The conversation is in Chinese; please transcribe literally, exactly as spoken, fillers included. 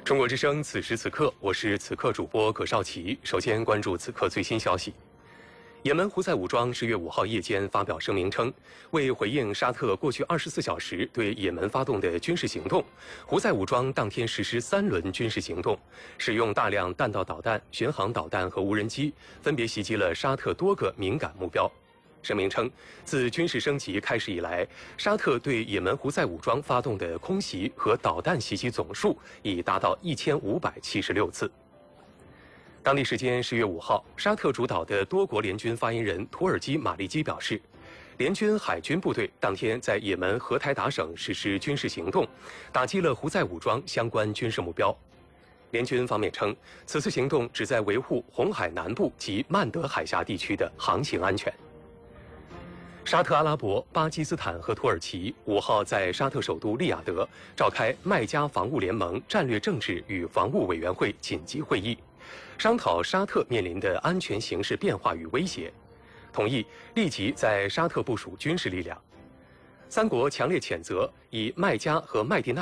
中国之声，此时此刻，我是此刻主播葛少奇。首先关注此刻最新消息。也门胡塞武装十月五号夜间发表声明称，为回应沙特过去二十四小时对也门发动的军事行动，胡塞武装当天实施三轮军事行动，使用大量弹道导弹、巡航导弹和无人机，分别袭击了沙特多个敏感目标。声明称，自军事升级开始以来，沙特对也门胡塞武装发动的空袭和导弹袭击总数已达到一千五百七十六次。当地时间十月五号，沙特主导的多国联军发言人土耳其马利基表示，联军海军部队当天在也门荷台达省实施军事行动，打击了胡塞武装相关军事目标。联军方面称，此次行动旨在维护红海南部及曼德海峡地区的航行安全。沙特阿拉伯、巴基斯坦和土耳其五号在沙特首都利雅得召开麦加防务联盟战略政治与防务委员会紧急会议，商讨沙特面临的安全形势变化与威胁，同意立即在沙特部署军事力量。三国强烈谴责以麦加和麦地那